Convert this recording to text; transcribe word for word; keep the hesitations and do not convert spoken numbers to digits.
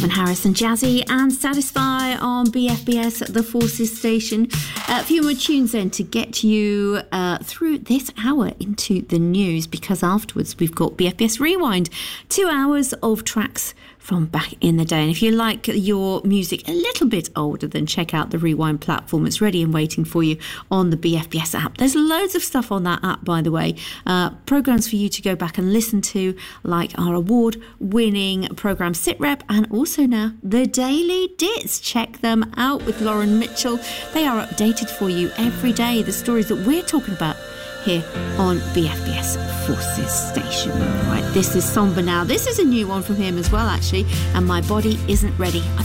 Calvin Harris and Jazzy and Satisfy on B F B S, the Forces station. A few more tunes then to get you uh, through this hour into the news, because afterwards we've got B F B S Rewind, two hours of tracks from back in the day. And if you like your music a little bit older, then check out the Rewind platform. It's ready and waiting for you on the B F B S app. There's loads of stuff on that app, by the way. Uh, programs for you to go back and listen to, like our award-winning program SitRep, and also now the Daily Dits. Check them out with Lauren Mitchell. They are updated for you every day, the stories that we're talking about here on B F B S Forces station. Right, this is Somber Now. This is a new one from him as well, actually, and My Body Isn't Ready.